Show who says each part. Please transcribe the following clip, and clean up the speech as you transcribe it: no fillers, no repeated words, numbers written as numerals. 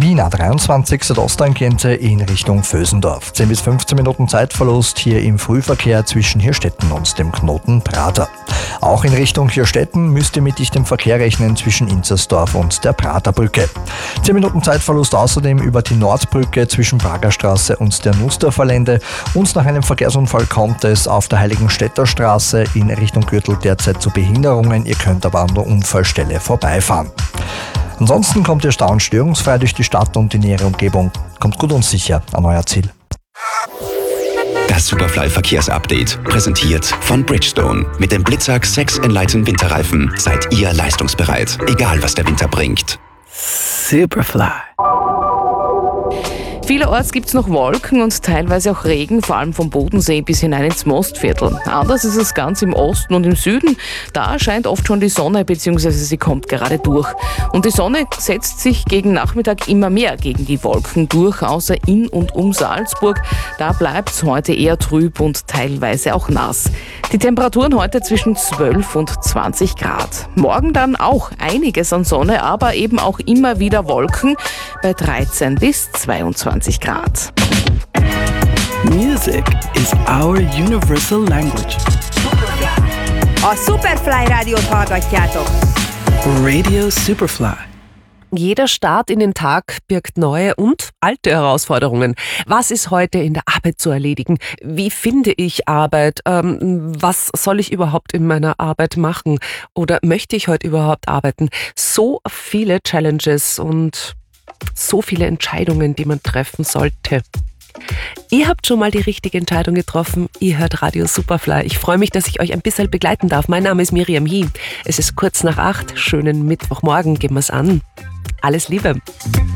Speaker 1: Wien A23 Südosttangente in Richtung Vösendorf. 10 bis 15 Minuten Zeitverlust hier im Frühverkehr zwischen Hirstetten und dem Knoten Prater. Auch in Richtung Hirstetten müsst ihr mit dichtem Verkehr rechnen zwischen Inzersdorf und der Praterbrücke. 10 Minuten Zeitverlust außerdem über die Nordbrücke zwischen Pragerstraße und der Nusterverlände. Und nach einem Verkehrsunfall kommt es auf der Heiligenstädter Straße in Richtung Gürtel derzeit zu Behinderungen. Ihr könnt aber an der Unfallstelle vorbeifahren. Ansonsten kommt ihr störungsfrei durch die Stadt und die nähere Umgebung. Kommt gut und sicher an euer Ziel.
Speaker 2: Das Superfly-Verkehrsupdate, präsentiert von Bridgestone. Mit dem Blitzak 6 Enlighten Winterreifen seid ihr leistungsbereit, egal was der Winter bringt.
Speaker 3: Superfly.
Speaker 4: Vielerorts gibt es noch Wolken und teilweise auch Regen, vor allem vom Bodensee bis hinein ins Mostviertel. Anders ist es ganz im Osten und im Süden. Da scheint oft schon die Sonne, bzw. sie kommt gerade durch. Und die Sonne setzt sich gegen Nachmittag immer mehr gegen die Wolken durch, außer in und um Salzburg. Da bleibt es heute eher trüb und teilweise auch nass. Die Temperaturen heute zwischen 12 und 20 Grad. Morgen dann auch einiges an Sonne, aber eben auch immer wieder Wolken bei 13 bis 22 Grad.
Speaker 3: Music is our universal language.
Speaker 5: A Superfly Rádiót hallgatjátok.
Speaker 3: Radio Superfly.
Speaker 6: Jeder Start in den Tag birgt neue und alte Herausforderungen. Was ist heute in der Arbeit zu erledigen? Wie finde ich Arbeit? Was soll ich überhaupt in meiner Arbeit machen? Oder möchte ich heute überhaupt arbeiten? So viele Challenges und so viele Entscheidungen, die man treffen sollte. Ihr habt schon mal die richtige Entscheidung getroffen. Ihr hört Radio Superfly. Ich freue mich, dass ich euch ein bisschen begleiten darf. Mein Name ist Miriam Hie. Es ist kurz nach 8. Schönen Mittwochmorgen. Gehen wir's an. Alles Liebe.